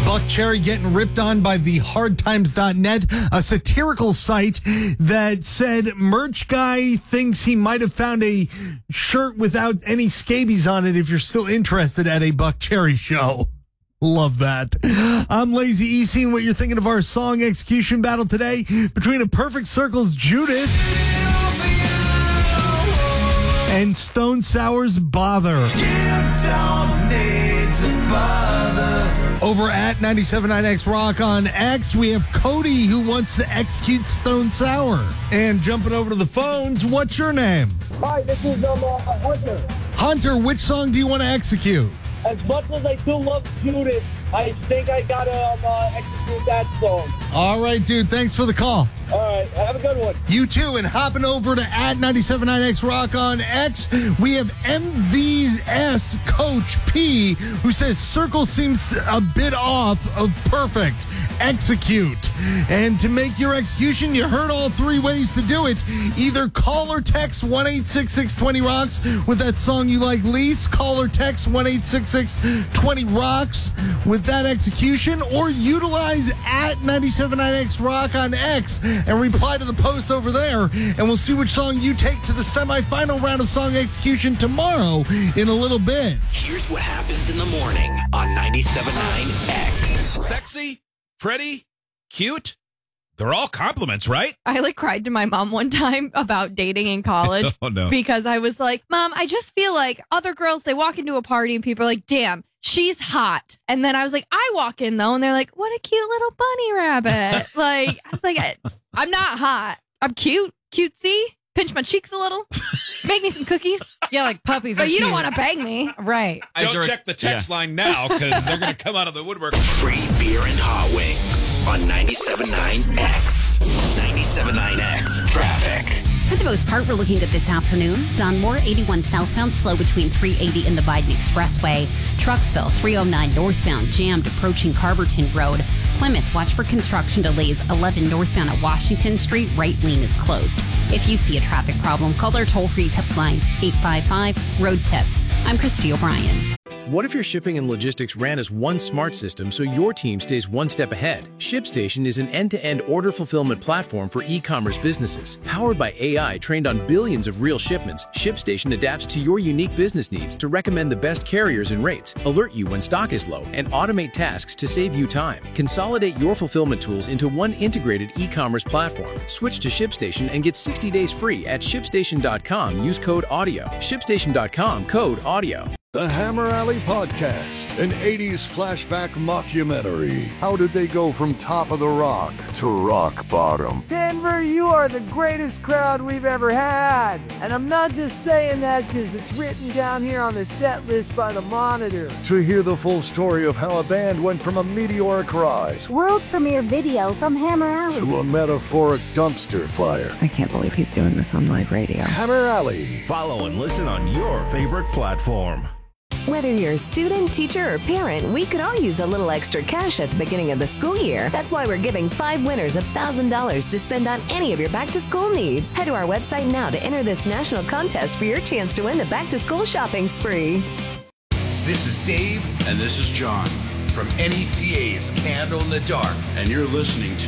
Buck Cherry getting ripped on by the hardtimes.net, a satirical site that said merch guy thinks he might have found a shirt without any scabies on it if you're still interested at a Buck Cherry show. Love that. I'm Lazy E, seeing what you're thinking of our song execution battle today between A Perfect Circle's Judith and Stone Sour's Bother. You don't need to bother. Over at 97.9X Rock on X, we have Cody who wants to execute Stone Sour. And jumping over to the phones, what's your name? Hi, this is Hunter. Hunter, which song do you want to execute? As much as I do love Judith, I think I gotta execute that song. All right, dude. Thanks for the call. All right, have a good one. You too. And hopping over to at 97.9X Rock on X, we have MVS Coach P, who says Circle seems a bit off of perfect. Execute. And to make your execution, you heard all three ways to do it. Either call or text 1-866-20-ROCKS with that song you like least. Call or text 1-866-20-ROCKS with that execution, or utilize at 97.9X Rock on X and reply to the post over there, and we'll see which song you take to the semifinal round of song execution tomorrow in a little bit. Here's what happens in the morning on 97.9X. Sexy, pretty, cute. They're all compliments, right? I cried to my mom one time about dating in college. Oh, no. Because I was like, Mom, I just feel like other girls, they walk into a party and people are like, damn, she's hot. And then I was like, I walk in though, and they're like, what a cute little bunny rabbit. I was like, I'm not hot. I'm cute, cutesy. Pinch my cheeks a little. Make me some cookies. Yeah, like puppies. But are you cute. don't want to bang me. Right. Don't check the text line now, because they're going to come out of the woodwork. Free beer and hot wings on 97.9X. 97.9X traffic. For the most part, we're looking good this afternoon. Don Moore, 81 southbound, slow between 380 and the Biden Expressway. Trucksville, 309 northbound, jammed approaching Carberton Road. Plymouth, watch for construction delays. 11 northbound at Washington Street, right lane is closed. If you see a traffic problem, call our toll-free tip line, 855-ROAD-TIP. I'm Christy O'Brien. What if your shipping and logistics ran as one smart system so your team stays one step ahead? ShipStation is an end-to-end order fulfillment platform for e-commerce businesses. Powered by AI trained on billions of real shipments, ShipStation adapts to your unique business needs to recommend the best carriers and rates, alert you when stock is low, and automate tasks to save you time. Consolidate your fulfillment tools into one integrated e-commerce platform. Switch to ShipStation and get 60 days free at ShipStation.com. Use code AUDIO. ShipStation.com, code AUDIO. The Hammer Alley Podcast, an 80s flashback mockumentary. How did they go from top of the rock to rock bottom? Denver, you are the greatest crowd we've ever had. And I'm not just saying that because it's written down here on the set list by the Monitor. To hear the full story of how a band went from a meteoric rise, world premiere video from Hammer Alley, to a metaphoric dumpster fire. I can't believe he's doing this on live radio. Hammer Alley. Follow and listen on your favorite platform. Whether you're a student, teacher, or parent, we could all use a little extra cash at the beginning of the school year. That's why we're giving 5 winners $1,000 to spend on any of your back-to-school needs. Head to our website now to enter this national contest for your chance to win the back-to-school shopping spree. This is Dave. And this is John from NEPA's Candle in the Dark. And you're listening to